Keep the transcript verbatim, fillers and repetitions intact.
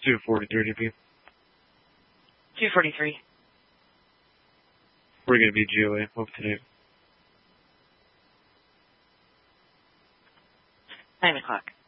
two forty-three D P. two forty-three. We're going to be G O A, up to date. nine o'clock.